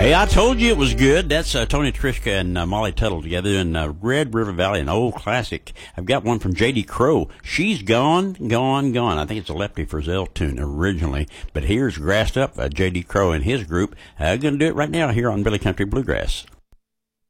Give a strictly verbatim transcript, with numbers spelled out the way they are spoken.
Hey, I told you it was good. That's uh, Tony Trischka and uh, Molly Tuttle together in uh, Red River Valley, an old classic. I've got one from J D Crowe. She's Gone, Gone, Gone. I think it's a Lefty Frizzell tune originally, but here's Grassed Up, uh, J D Crowe and his group. I'm uh, going to do it right now here on Billy Country Bluegrass.